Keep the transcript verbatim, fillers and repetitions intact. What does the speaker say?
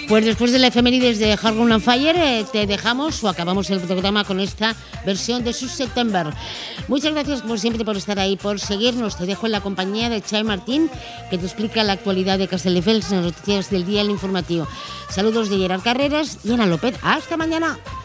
Pues después de la efemérides de Hard Ground and Fire, eh, te dejamos o acabamos el programa con esta versión de Sus September. Muchas gracias, como siempre, por estar ahí, por seguirnos. Te dejo en la compañía de Chay Martín, que te explica la actualidad de Castelldefels en las noticias del día, el informativo. Saludos de Gerard Carreras y Ana López. ¡Hasta mañana!